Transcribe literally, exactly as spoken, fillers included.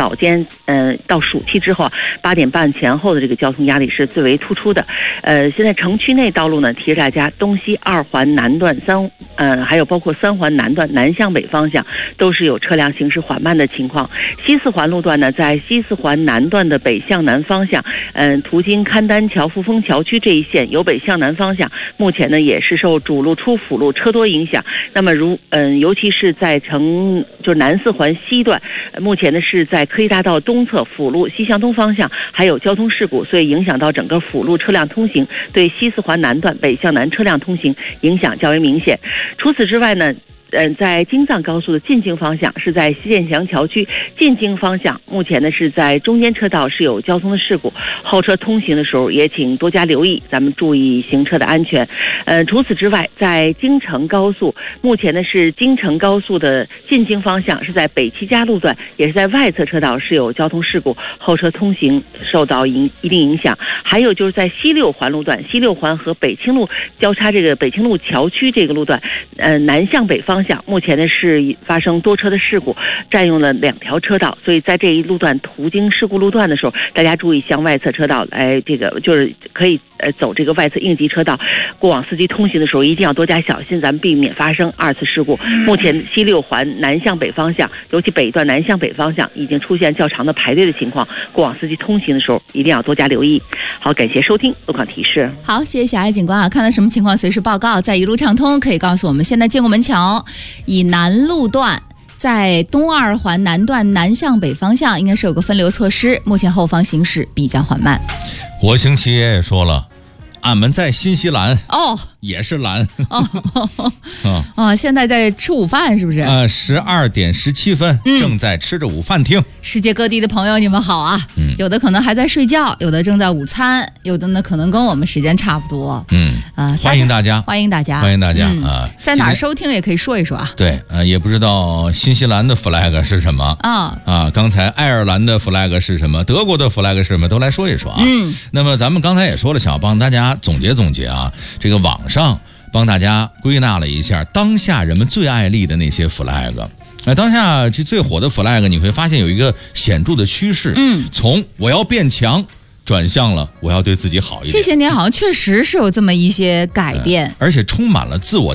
早间呃到暑期之后八点半前后的这个交通压力是最为突出的。呃，现在城区内道路呢，提示大家东西二环南段三呃还有包括三环南段南向北方向都是有车辆行驶缓慢的情况。西四环路段呢，在西四环南段的北向南方向，嗯、呃，途经勘丹桥、扶风桥区这一线由北向南方向，目前呢也是受主路出辅路车多影响。那么如嗯、呃，尤其是在城就是南四环西段，目前呢是在科技大道东侧辅路西向东方向还有交通事故，所以影响到整个辅路车辆通行，对西四环南段北向南车辆通行影响较为明显。除此之外呢，嗯，在京藏高速的进京方向是在西建祥桥区进京方向，目前呢是在中间车道是有交通的事故，后车通行的时候也请多加留意，咱们注意行车的安全。呃，除此之外，在京承高速，目前呢是京承高速的进京方向是在北七家路段，也是在外侧车道是有交通事故，后车通行受到影一定影响。还有就是在西六环路段，西六环和北清路交叉这个北清路桥区这个路段，呃，南向北方向目前呢是发生多车的事故，占用了两条车道，所以在这一路段途经事故路段的时候，大家注意向外侧车道来，这个就是可以呃走这个外侧应急车道，过往司机通行的时候一定要多加小心，咱们避免发生二次事故。目前西六环南向北方向，尤其北段南向北方向已经出现较长的排队的情况，过往司机通行的时候一定要多加留意。好，感谢收听路况提示。 好，谢谢小爱警官啊，看到什么情况随时报告，在一路畅通可以告诉我们。现在建国门桥以南路段在东二环南段南向北方向应该是有个分流措施，目前后方行驶比较缓慢。 我星期也说了，俺们在新西兰哦， 也是蓝哦哦哦，现在在吃午饭是不是？ 呃，十二点十七分、嗯、正在吃着午饭听。 世界各地的朋友，你们好啊！嗯，有的可能还在睡觉，有的正在午餐，有的呢可能跟我们时间差不多。 嗯啊、呃， 欢迎大家， 欢迎大家， 欢迎大家、嗯、啊！ 在哪儿收听也可以说一说啊。 对，呃，也不知道新西兰的 flag 是什么啊啊！刚才爱尔兰的 flag 是什么？德国的 flag 是什么？都来说一说啊。嗯，那么咱们刚才也说了，想要帮大家总结总结啊，这个网上帮大家归纳了一下当下人们最爱立的那些 flag。那当下这最火的 flag， 你会发现有一个显著的趋势，嗯，从我要变强转向了我要对自己好一点。 这些年好像确实是有这么一些改变， 而且充满了自我